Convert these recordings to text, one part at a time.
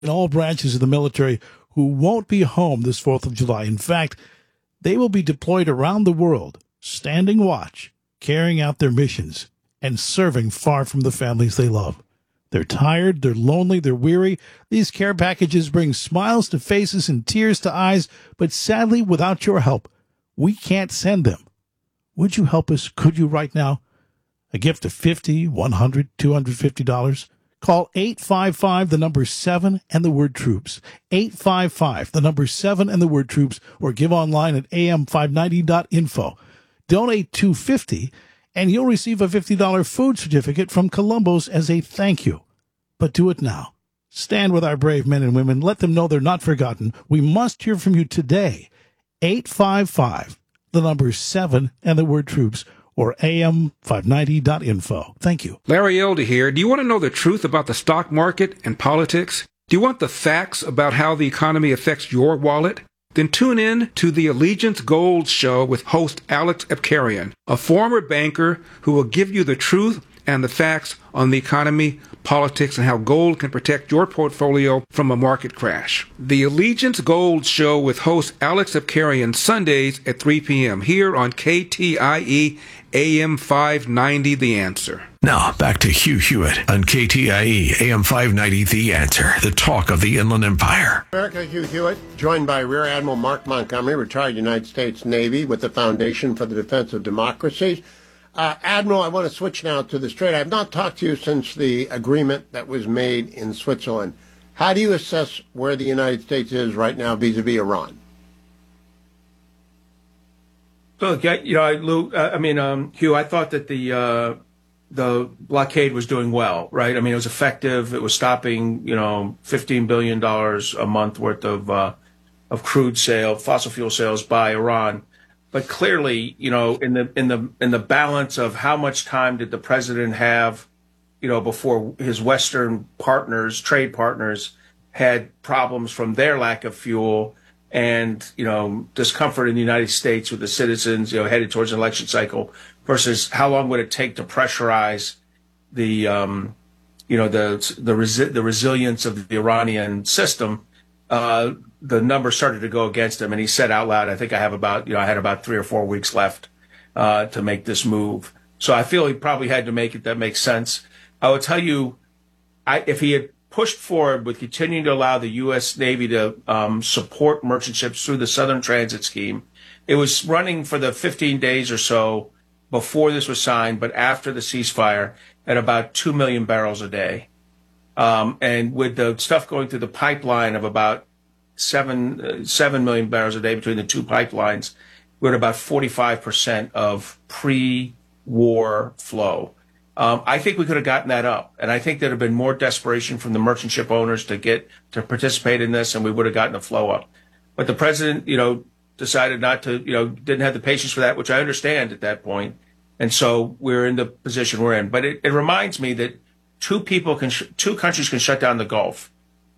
in all branches of the military who won't be home this 4th of July. In fact, they will be deployed around the world, standing watch, carrying out their missions, and serving far from the families they love. They're tired, they're lonely, they're weary. These care packages bring smiles to faces and tears to eyes, but sadly, without your help, we can't send them. Would you help us? Could you right now? A gift of $50, $100, $250? Call 855, the number 7, and the word troops. 855, the number 7, and the word troops, or give online at am590.info. Donate $250, and you'll receive a $50 food certificate from Columbo's as a thank you. But do it now. Stand with our brave men and women. Let them know they're not forgotten. We must hear from you today. 855, the number 7, and the word troops, or am590.info. Thank you. Larry Elder here. Do you want to know the truth about the stock market and politics? Do you want the facts about how the economy affects your wallet? Then tune in to the Allegiance Gold Show with host Alex Epkarian, a former banker who will give you the truth and the facts on the economy, politics, and how gold can protect your portfolio from a market crash. The Allegiance Gold Show with host Alex Epkarian, Sundays at 3 p.m. here on KTIE AM 590 The Answer. Now, back to Hugh Hewitt on KTIE AM 590 The Answer, the talk of the Inland Empire. America, Hugh Hewitt, joined by Rear Admiral Mark Montgomery, retired United States Navy with the Foundation for the Defense of Democracies. Admiral, I want to switch now to the Strait. I have not talked to you since the agreement that was made in Switzerland. How do you assess where the United States is right now vis-a-vis Iran? Look, Lou, Hugh, I thought that the blockade was doing well, right? I mean, it was effective. It was stopping, $15 billion a month worth of crude fossil fuel sales by Iran. But clearly, in the balance of how much time did the president have, before his Western partners, trade partners, had problems from their lack of fuel and, discomfort in the United States with the citizens, headed towards an election cycle, versus how long would it take to pressurize the resilience of the Iranian system. The numbers started to go against him, and he said out loud, I think I had about 3 or 4 weeks left to make this move. So I feel he probably had to make it. That makes sense. I will tell you, if he had pushed forward with continuing to allow the U.S. Navy to support merchant ships through the Southern Transit Scheme, it was running for the 15 days or so before this was signed, but after the ceasefire, at about 2 million barrels a day. And with the stuff going through the pipeline of about 7 million barrels a day between the two pipelines, we're at about 45% of pre-war flow. I think we could have gotten that up, and I think there'd have been more desperation from the merchant ship owners to participate in this, and we would have gotten the flow up. But the president, decided not to, didn't have the patience for that, which I understand at that point, and so we're in the position we're in. But it reminds me that two countries can shut down the Gulf.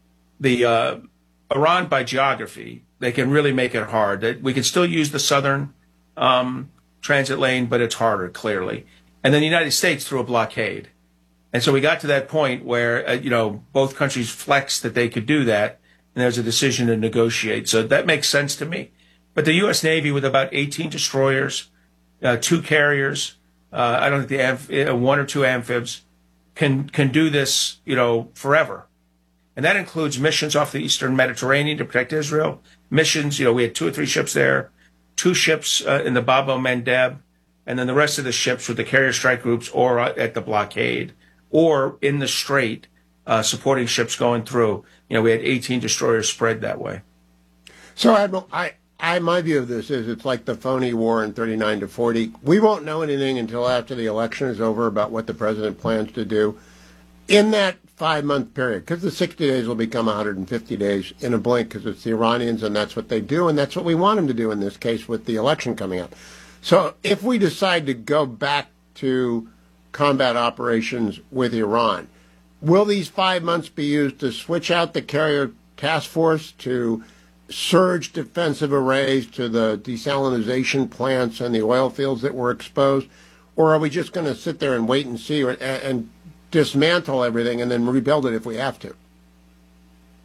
Iran, by geography, they can really make it hard. We can still use the southern transit lane, but it's harder, clearly. And then the United States through a blockade. And so we got to that point where, both countries flexed that they could do that, and there's a decision to negotiate. So that makes sense to me. But the U.S. Navy, with about 18 destroyers, 2 carriers, I don't think 1 or 2 amphibs, can do this, forever. And that includes missions off the Eastern Mediterranean to protect Israel. Missions, we had 2 or 3 ships there, 2 ships in the Bab el-Mandeb, and then the rest of the ships with the carrier strike groups or at the blockade or in the Strait supporting ships going through. We had 18 destroyers spread that way. So, Admiral, my view of this is it's like the phony war in 39 to 40. We won't know anything until after the election is over about what the president plans to do. In that 5-month period, because the 60 days will become 150 days in a blink because it's the Iranians and that's what they do, and that's what we want them to do in this case with the election coming up. So if we decide to go back to combat operations with Iran, will these 5 months be used to switch out the carrier task force, to surge defensive arrays to the desalinization plants and the oil fields that were exposed? Or are we just going to sit there and wait and see and dismantle everything and then rebuild it if we have to?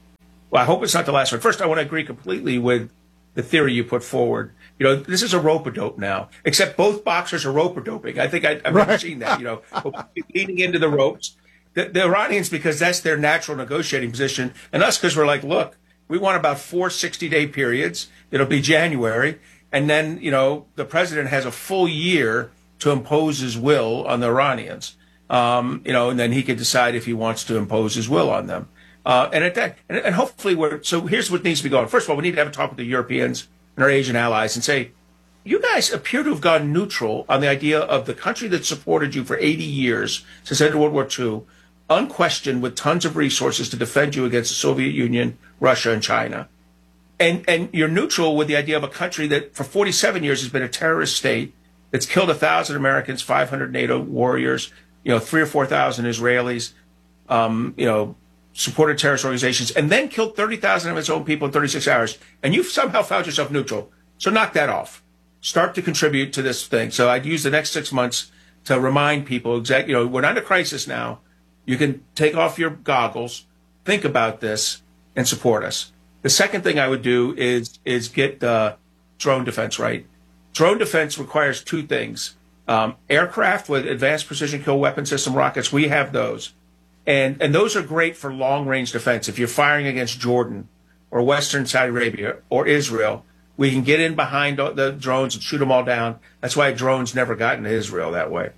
Well, I hope it's not the last one. First, I want to agree completely with the theory you put forward. This is a rope-a-dope now, except both boxers are rope-a-doping. I think I've never seen that, leaning into the ropes. The Iranians, because that's their natural negotiating position, and us because we're like, look, we want about 4 60-day periods. It'll be January. And then, the president has a full year to impose his will on the Iranians. And then he can decide if he wants to impose his will on them. And hopefully so here's what needs to be going. First of all, we need to have a talk with the Europeans and our Asian allies and say, you guys appear to have gone neutral on the idea of the country that supported you for 80 years since the end of World War II, unquestioned with tons of resources to defend you against the Soviet Union, Russia, and China. And you're neutral with the idea of a country that for 47 years has been a terrorist state that's killed 1,000 Americans, 500 NATO warriors, 3,000 or 4,000 Israelis, supported terrorist organizations, and then killed 30,000 of its own people in 36 hours. And you've somehow found yourself neutral. So knock that off. Start to contribute to this thing. So I'd use the next 6 months to remind people we're not in a crisis now. You can take off your goggles, think about this, and support us. The second thing I would do is get drone defense right. Drone defense requires two things. Aircraft with advanced precision kill weapon system rockets, we have those. And those are great for long-range defense. If you're firing against Jordan or Western Saudi Arabia or Israel, we can get in behind the drones and shoot them all down. That's why drones never got into Israel that way.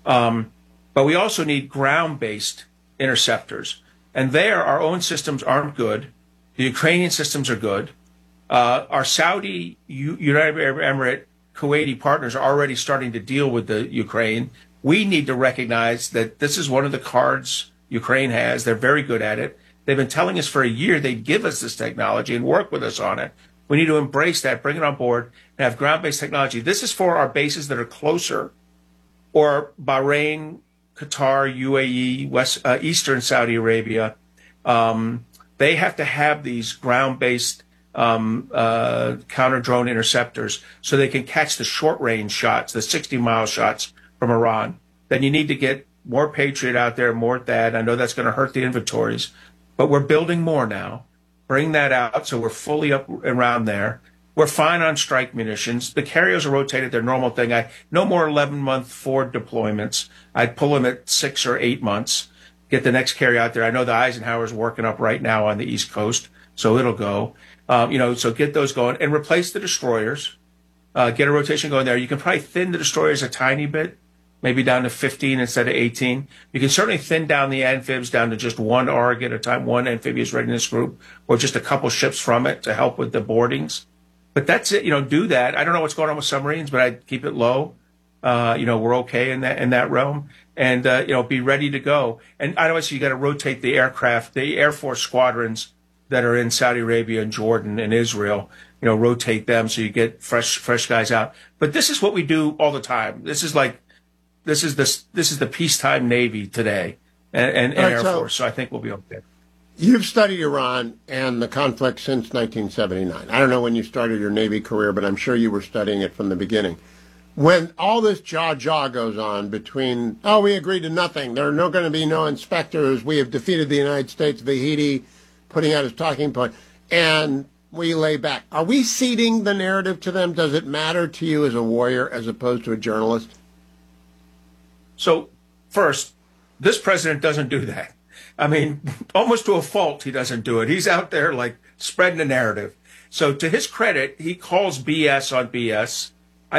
But we also need ground-based interceptors. And there, our own systems aren't good. The Ukrainian systems are good. Our Saudi, United Arab Emirates, Kuwaiti partners are already starting to deal with the Ukraine. We need to recognize that this is one of the cards Ukraine has. They're very good at it. They've been telling us for a year they'd give us this technology and work with us on it. We need to embrace that, bring it on board, and have ground-based technology. This is for our bases that are closer, or Bahrain, Qatar, UAE, Eastern Saudi Arabia. They have to have these ground-based counter-drone interceptors so they can catch the short-range shots, the 60-mile shots from Iran. Then you need to get more Patriot out there, more THAAD. I know that's going to hurt the inventories, but we're building more now. Bring that out so we're fully up around there. We're fine on strike munitions. The carriers are rotated their normal thing. No more 11-month Ford deployments. I'd pull them at 6 or 8 months, get the next carrier out there. I know the Eisenhower's working up right now on the East Coast, so it'll go. So get those going and replace the destroyers. Get a rotation going there. You can probably thin the destroyers a tiny bit, maybe down to 15 instead of 18. You can certainly thin down the amphibs down to just one ARG at a time, one amphibious readiness group, or just a couple ships from it to help with the boardings. But that's it. Do that. I don't know what's going on with submarines, but I'd keep it low. We're okay in that realm, and be ready to go. And obviously, you got to rotate the aircraft, the Air Force squadrons that are in Saudi Arabia and Jordan and Israel. Rotate them so you get fresh guys out. But this is what we do all the time. This is the peacetime Navy today and Air Force. So I think we'll be okay. You've studied Iran and the conflict since 1979. I don't know when you started your Navy career, but I'm sure you were studying it from the beginning. When all this jaw goes on between, we agreed to nothing, there are going to be no inspectors, we have defeated the United States, Vahidi putting out his talking point, and we lay back. Are we ceding the narrative to them? Does it matter to you as a warrior as opposed to a journalist? So, first, this president doesn't do that. I mean, almost to a fault, he doesn't do it. He's out there, spreading the narrative. So, to his credit, he calls BS on BS.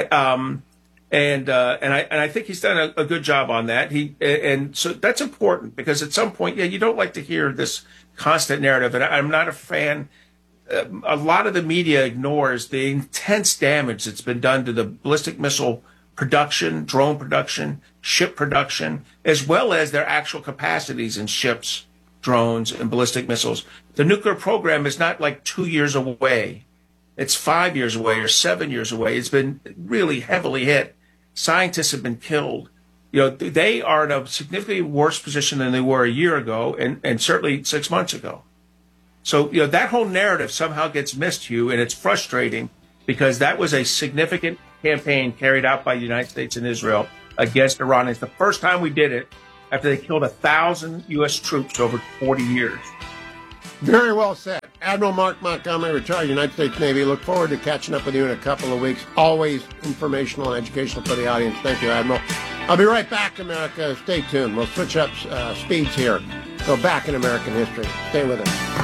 I think he's done a good job on that. And so that's important because at some point, you don't like to hear this constant narrative. And I'm not a fan. A lot of the media ignores the intense damage that's been done to the ballistic missile production, drone production, ship production, as well as their actual capacities in ships, drones, and ballistic missiles. The nuclear program is not 2 years away. It's 5 years away or 7 years away. It's been really heavily hit. Scientists have been killed. They are in a significantly worse position than they were a year ago and certainly 6 months ago. So, that whole narrative somehow gets missed, Hugh, and it's frustrating because that was a significant campaign carried out by the United States and Israel against Iran. It's the first time we did it after they killed 1,000 U.S. troops over 40 years. Very well said. Admiral Mark Montgomery, retired United States Navy. Look forward to catching up with you in a couple of weeks. Always informational and educational for the audience. Thank you, Admiral. I'll be right back, America. Stay tuned. We'll switch up speeds here. Go back in American history. Stay with us.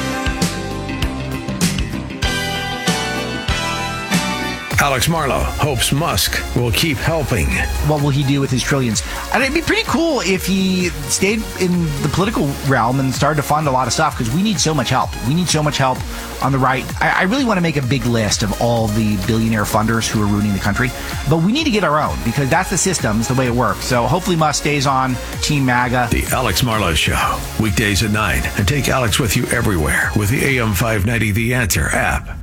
Alex Marlow hopes Musk will keep helping. What will he do with his trillions? And it'd be pretty cool if he stayed in the political realm and started to fund a lot of stuff, because we need so much help. We need so much help on the right. I really want to make a big list of all the billionaire funders who are ruining the country. But we need to get our own, because that's the system, it's the way it works. So hopefully Musk stays on Team MAGA. The Alex Marlow Show, weekdays at 9. And take Alex with you everywhere with the AM 590 The Answer app.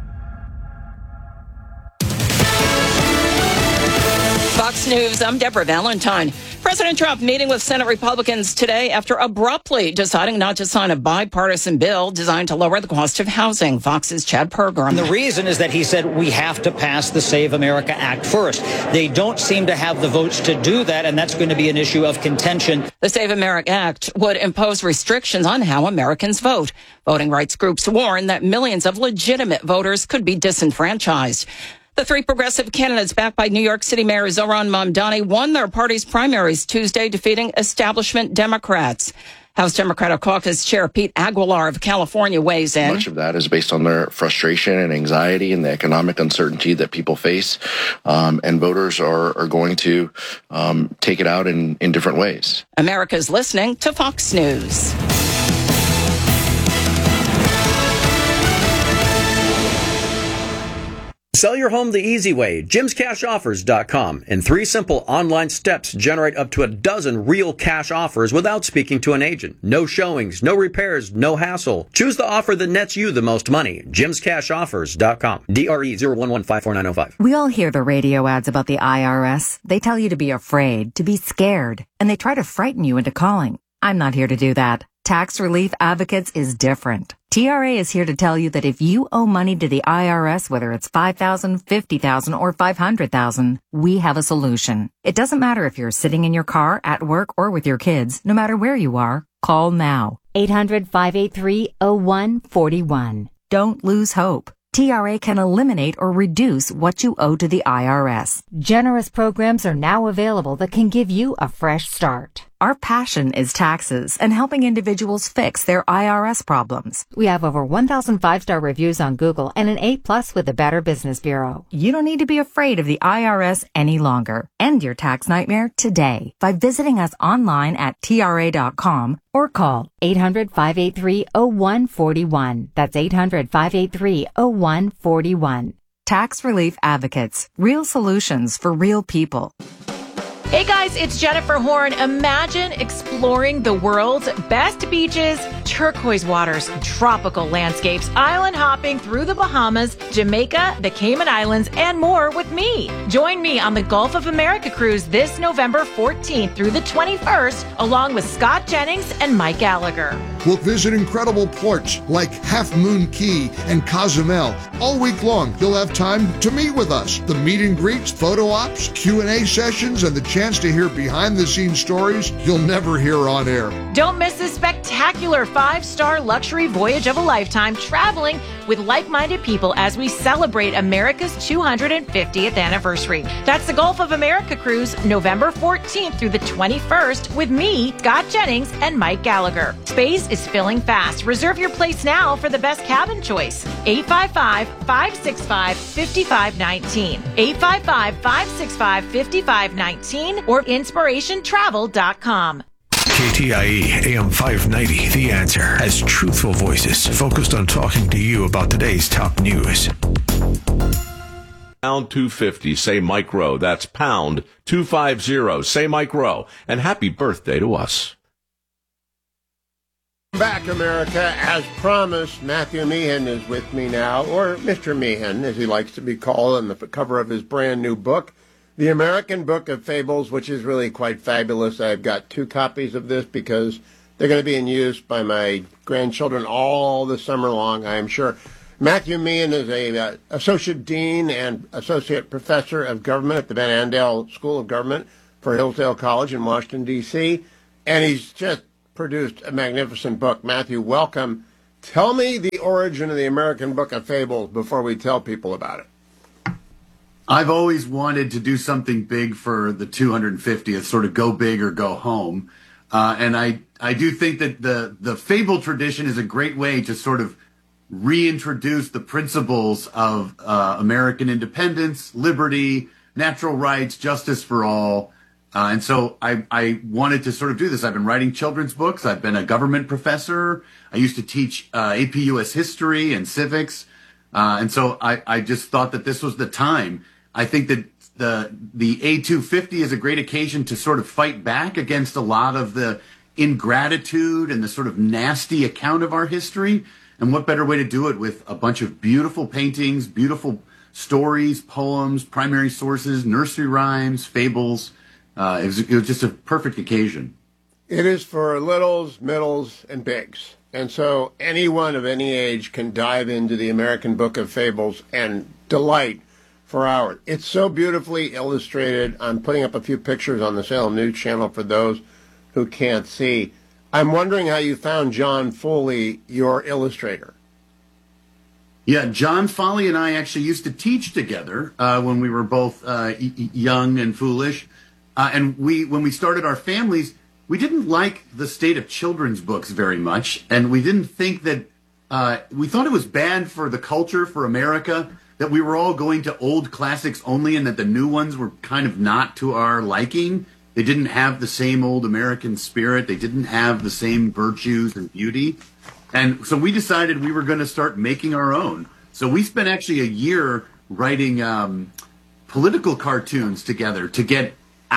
Fox News, I'm Deborah Valentine. President Trump meeting with Senate Republicans today after abruptly deciding not to sign a bipartisan bill designed to lower the cost of housing. Fox's Chad Pergram. The reason is that he said we have to pass the Save America Act first. They don't seem to have the votes to do that, and that's going to be an issue of contention. The Save America Act would impose restrictions on how Americans vote. Voting rights groups warn that millions of legitimate voters could be disenfranchised. The three progressive candidates backed by New York City Mayor Zohran Mamdani won their party's primaries Tuesday, defeating establishment Democrats. House Democratic Caucus Chair Pete Aguilar of California weighs in. Much of that is based on their frustration and anxiety and the economic uncertainty that people face. And voters are going to take it out in different ways. America's listening to Fox News. Sell your home the easy way. JimsCashOffers.com. In 3 simple online steps, generate up to a dozen real cash offers without speaking to an agent. No showings, no repairs, no hassle. Choose the offer that nets you the most money. JimsCashOffers.com. DRE 011549005. We all hear the radio ads about the IRS. They tell you to be afraid, to be scared, and they try to frighten you into calling. I'm not here to do that. Tax Relief Advocates is different. TRA is here to tell you that if you owe money to the IRS, whether it's $5,000, $50,000, or $500,000, we have a solution. It doesn't matter if you're sitting in your car, at work, or with your kids. No matter where you are, call now. 800-583-0141. Don't lose hope. TRA can eliminate or reduce what you owe to the IRS. Generous programs are now available that can give you a fresh start. Our passion is taxes and helping individuals fix their IRS problems. We have over 1,000 5-star reviews on Google and an A+ with the Better Business Bureau. You don't need to be afraid of the IRS any longer. End your tax nightmare today by visiting us online at TRA.com or call 800-583-0141. That's 800-583-0141. Tax Relief Advocates. Real solutions for real people. Hey guys, it's Jennifer Horn. Imagine exploring the world's best beaches, turquoise waters, tropical landscapes, island hopping through the Bahamas, Jamaica, the Cayman Islands, and more with me. Join me on the Gulf of America cruise this November 14th through the 21st, along with Scott Jennings and Mike Gallagher. We'll visit incredible ports like Half Moon Key and Cozumel. All week long, you'll have time to meet with us. The meet and greets, photo ops, Q&A sessions, and the chance to hear behind-the-scenes stories you'll never hear on air. Don't miss this spectacular 5-star luxury voyage of a lifetime, traveling with like-minded people as we celebrate America's 250th anniversary. That's the Gulf of America cruise, November 14th through the 21st, with me, Scott Jennings, and Mike Gallagher. Space is filling fast. Reserve your place now for the best cabin choice. 855-565-5519. 855-565-5519 or inspirationtravel.com. KTIE AM 590, The Answer, has truthful voices focused on talking to you about today's top news. Pound 250, say Mike Rowe. That's pound 250, say Mike Rowe. And happy birthday to us. Back, America. As promised, Matthew Meehan is with me now, or Mr. Meehan, as he likes to be called, on the cover of his brand new book, The American Book of Fables, which is really quite fabulous. I've got 2 copies of this because they're going to be in use by my grandchildren all the summer long, I am sure. Matthew Meehan is a Associate Dean and Associate Professor of Government at the Van Andel School of Government for Hillsdale College in Washington, D.C., and he's just produced a magnificent book. Matthew, welcome Tell me the origin of the American Book of Fables before we tell people about it. I've always wanted to do something big for the 250th, sort of go big or go home. And I do think that the fable tradition is a great way to sort of reintroduce the principles of American independence, liberty, natural rights, justice for all. And so I wanted to sort of do this. I've been writing children's books. I've been a government professor. I used to teach AP US history and civics. And so I just thought that this was the time. I think that the A250 is a great occasion to sort of fight back against a lot of the ingratitude and the sort of nasty account of our history. And what better way to do it with a bunch of beautiful paintings, beautiful stories, poems, primary sources, nursery rhymes, fables. It was just a perfect occasion. It is for littles, middles, and bigs. And so anyone of any age can dive into the American Book of Fables and delight for hours. It's so beautifully illustrated. I'm putting up a few pictures on the Salem News Channel for those who can't see. I'm wondering how you found John Foley, your illustrator. Yeah, John Foley and I actually used to teach together when we were both young and foolish. And when we started our families, we didn't like the state of children's books very much. And we didn't think that, we thought it was bad for the culture, for America, that we were all going to old classics only and that the new ones were kind of not to our liking. They didn't have the same old American spirit. They didn't have the same virtues and beauty. And so we decided we were going to start making our own. So we spent actually a year writing political cartoons together to get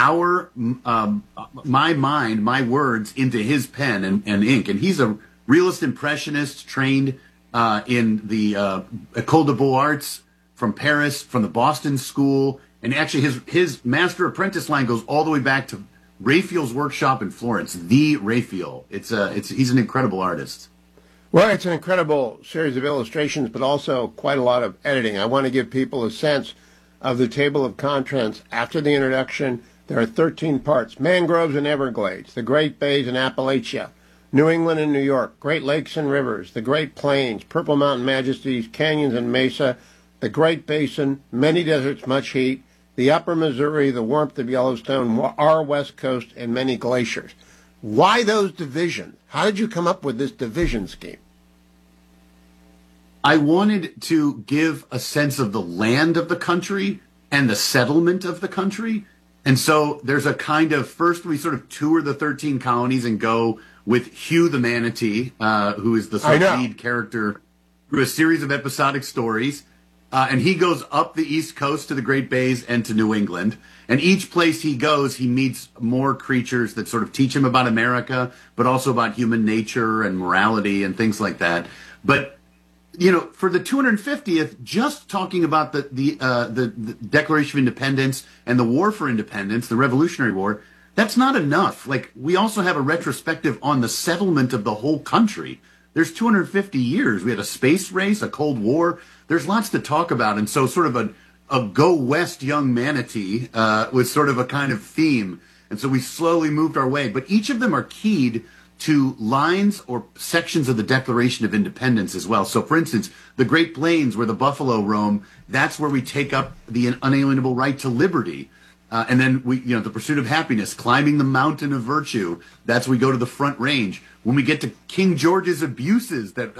my mind, my words into his pen and ink. And he's a realist impressionist trained in the École des Beaux-Arts from Paris, from the Boston School. And actually his master apprentice line goes all the way back to Raphael's workshop in Florence, the Raphael. He's an incredible artist. Well, it's an incredible series of illustrations, but also quite a lot of editing. I want to give people a sense of the table of contents. After the introduction, there are 13 parts: mangroves and Everglades, the Great Bays and Appalachia, New England and New York, Great Lakes and Rivers, the Great Plains, Purple Mountain Majesties, canyons and mesa, the Great Basin, many deserts, much heat, the Upper Missouri, the warmth of Yellowstone, our West Coast, and many glaciers. Why those divisions? How did you come up with this division scheme? I wanted to give a sense of the land of the country and the settlement of the country. And so there's a kind of, first we sort of tour the 13 colonies and go with Hugh the Manatee, who is the sort of lead character, through a series of episodic stories. And he goes up the East Coast to the Great Bays and to New England. And each place he goes, he meets more creatures that sort of teach him about America, but also about human nature and morality and things like that. But, you know, for the 250th, just talking about the Declaration of Independence and the War for Independence, the Revolutionary War, that's not enough. Like, we also have a retrospective on the settlement of the whole country. There's 250 years. We had a space race, a Cold War. There's lots to talk about. And so sort of a go west young manatee was sort of a kind of theme. And so we slowly moved our way. But each of them are keyed to lines or sections of the Declaration of Independence as well. So, for instance, the Great Plains, where the buffalo roam, that's where we take up the unalienable right to liberty. And then the pursuit of happiness, climbing the mountain of virtue. That's we go to the Front Range. When we get to King George's abuses that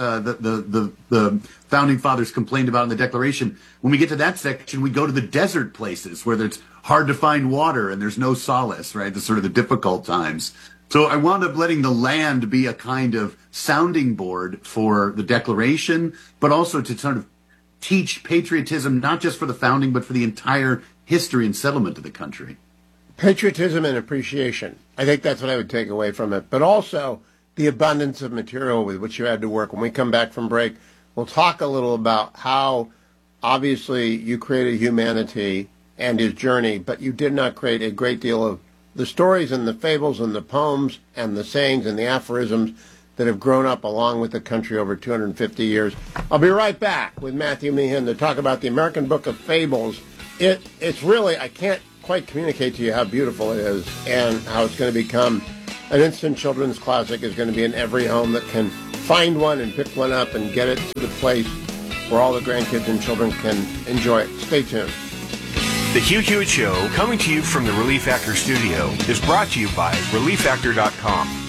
the founding fathers complained about in the Declaration, when we get to that section, we go to the desert places where it's hard to find water and there's no solace, right? The sort of the difficult times. So I wound up letting the land be a kind of sounding board for the Declaration, but also to sort of teach patriotism, not just for the founding, but for the entire history and settlement of the country. Patriotism and appreciation. I think that's what I would take away from it. But also the abundance of material with which you had to work. When we come back from break, we'll talk a little about how obviously you created humanity and his journey, but you did not create a great deal of the stories and the fables and the poems and the sayings and the aphorisms that have grown up along with the country over 250 years. I'll be right back with Matthew Meehan to talk about the American Book of Fables. It's really, I can't quite communicate to you how beautiful it is and how it's going to become an instant children's classic. Is going to be in every home that can find one and pick one up and get it to the place where all the grandkids and children can enjoy it. Stay tuned. The Hugh Hewitt Show, coming to you from the Relief Factor studio, is brought to you by ReliefFactor.com.